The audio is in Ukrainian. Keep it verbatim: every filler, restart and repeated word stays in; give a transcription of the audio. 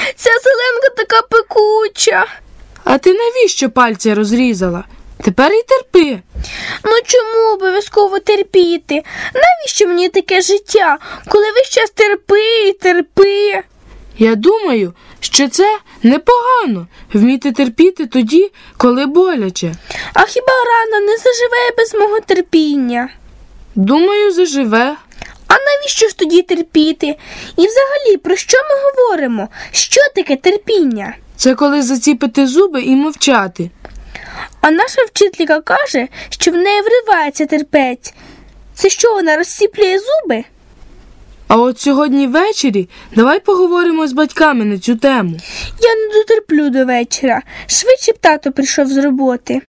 Ця зеленка така пекуча. А ти навіщо пальці розрізала? Тепер і терпи. Ну чому обов'язково терпіти? Навіщо мені таке життя, коли весь час терпи і терпи? Я думаю, що це непогано – вміти терпіти тоді, коли боляче. А хіба рана не заживе без мого терпіння? Думаю, заживе. А навіщо ж тоді терпіти? І взагалі, про що ми говоримо? Що таке терпіння? Це коли заціпити зуби і мовчати. А наша вчителька каже, що в неї вривається терпець. Це що, вона розсіплює зуби? А от сьогодні ввечері давай поговоримо з батьками на цю тему. Я не дотерплю до вечора. Швидше б тато прийшов з роботи.